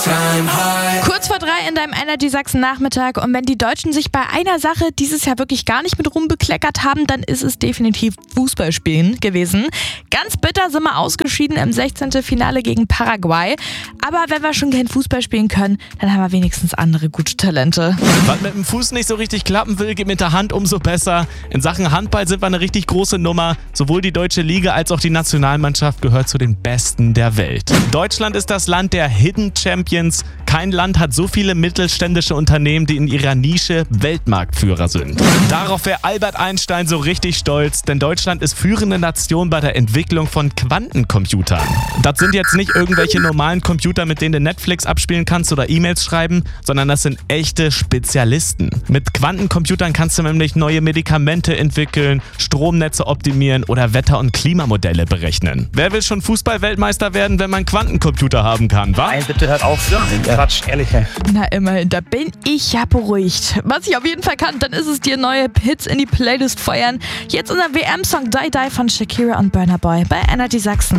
Kurz vor 3 in deinem Energy Sachsen Nachmittag, und wenn die Deutschen sich bei einer Sache dieses Jahr wirklich gar nicht mit Ruhm bekleckert haben, dann ist es definitiv Fußballspielen gewesen. Ganz bitter sind wir ausgeschieden im 16. Finale gegen Paraguay. Aber wenn wir schon kein Fußball spielen können, dann haben wir wenigstens andere gute Talente. Was mit dem Fuß nicht so richtig klappen will, geht mit der Hand umso besser. In Sachen Handball sind wir eine richtig große Nummer. Sowohl die deutsche Liga als auch die Nationalmannschaft gehört zu den Besten der Welt. Deutschland ist das Land der Hidden Champions. Kein Land hat so viele mittelständische Unternehmen, die in ihrer Nische Weltmarktführer sind. Darauf wäre Albert Einstein so richtig stolz, denn Deutschland ist führende Nation bei der Entwicklung von Quantencomputern. Das sind jetzt nicht irgendwelche normalen Computer, mit denen du Netflix abspielen kannst oder E-Mails schreiben, sondern das sind echte Spezialisten. Mit Quantencomputern kannst du nämlich neue Medikamente entwickeln, Stromnetze optimieren oder Wetter- und Klimamodelle berechnen. Wer will schon Fußball-Weltmeister werden, wenn man Quantencomputer haben kann, wa? Nein, bitte hört auf. Quatsch, ehrlich. Na immerhin, da bin ich ja beruhigt. Was ich auf jeden Fall kann, dann ist es dir neue Hits in die Playlist feuern. Jetzt unser WM-Song Die Die von Shakira und Burna Boy bei Energy Sachsen.